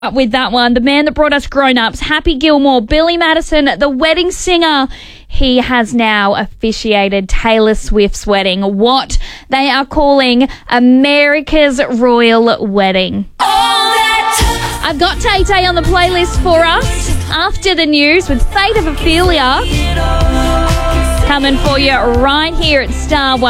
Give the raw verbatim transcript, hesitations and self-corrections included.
With that one, the man that brought us grown-ups, Happy Gilmore, Billy Madison, the wedding singer. He has now officiated Taylor Swift's wedding, what they are calling America's Royal Wedding. I've got Tay Tay on the playlist for us after the news with Fate of Ophelia coming for you right here at Star One.